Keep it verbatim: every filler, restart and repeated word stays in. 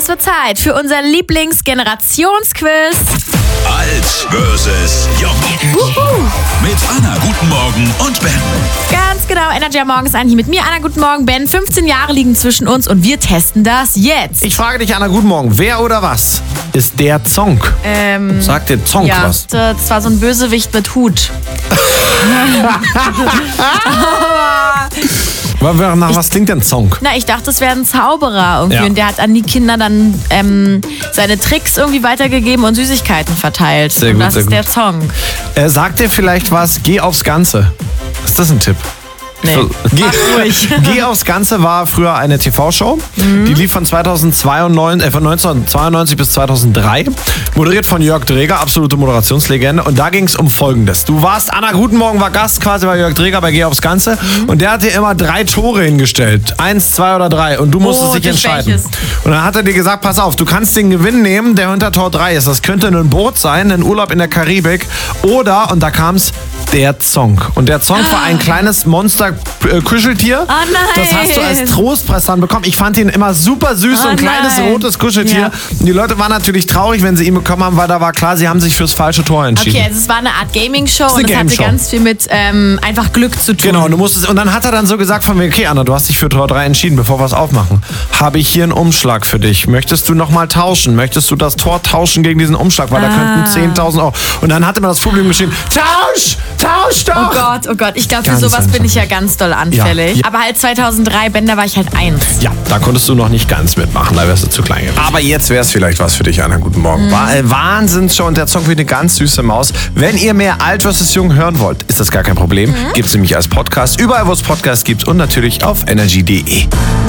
Es wird Zeit für unser Lieblingsgenerationsquiz. Alt versus Jung. Uhu. Mit Anna, guten Morgen und Ben. Ganz genau, Energy am Morgen ist eigentlich mit mir. Anna, guten Morgen, Ben. fünfzehn Jahre liegen zwischen uns und wir testen das jetzt. Ich frage dich, Anna, guten Morgen. Wer oder was ist der Zonk? Ähm, Sagt der Zonk ja, was? das war so ein Bösewicht mit Hut. Aber Nach was klingt denn Zonk? Na, ich dachte, es wäre ein Zauberer irgendwie. Ja. Und der hat an die Kinder dann ähm, seine Tricks irgendwie weitergegeben und Süßigkeiten verteilt. Sehr und gut, das sehr ist gut. der Song. Äh, sagt dir vielleicht was, geh aufs Ganze. Ist das ein Tipp? Nee, Geh, mach ruhig. Geh aufs Ganze war früher eine T V-Show. Mhm. Die lief von, zweitausendzweiundneunzig, äh, von neunzehnhundertzweiundneunzig bis zweitausenddrei. Moderiert von Jörg Dreger, absolute Moderationslegende. Und da ging es um Folgendes. Du warst, Anna Guten Morgen war Gast quasi bei Jörg Dreger bei Geh aufs Ganze. Mhm. Und der hat dir immer drei Tore hingestellt. Eins, zwei oder drei. Und du musstest Oh, dich durch entscheiden. welches? Und dann hat er dir gesagt, pass auf, du kannst den Gewinn nehmen, der hinter Tor drei ist. Das könnte ein Boot sein, ein Urlaub in der Karibik. Oder, und da kam's, der Zonk. Und der Zonk war ein kleines Monster-Kuscheltier. Oh nein. Das hast du als Trostpreis dann bekommen. Ich fand ihn immer super süß, so ein Oh kleines nein. rotes Kuscheltier. Ja. Und die Leute waren natürlich traurig, wenn sie ihn bekommen haben, weil da war klar, sie haben sich fürs falsche Tor entschieden. Okay, also es war eine Art Gaming-Show ist eine und es hatte Game-Show. ganz viel mit ähm, einfach Glück zu tun. Genau, und du musstest, und dann hat er dann so gesagt von mir, okay Anna, du hast dich für Tor drei entschieden, bevor wir es aufmachen. Habe ich hier einen Umschlag für dich. Möchtest du nochmal tauschen? Möchtest du das Tor tauschen gegen diesen Umschlag? Weil da könnten zehntausend Euro. Und dann hatte man das Publikum geschrieben, tausch! Tausch doch! Oh Gott, oh Gott. Ich glaube, für Ganz sowas bin einfach. ich ja ganz doll anfällig. Ja, ja. Aber halt zweitausenddrei, Ben, da war ich halt eins. Ja, da konntest du noch nicht ganz mitmachen, da wärst du zu klein gewesen. Aber jetzt wäre es vielleicht was für dich, Anna. Guten Morgen. War, äh, Wahnsinnsshow und der Song wie eine ganz süße Maus. Wenn ihr mehr Alt versus Jung hören wollt, ist das gar kein Problem. Gibt's nämlich als Podcast, überall wo es Podcasts gibt und natürlich auf energy punkt de.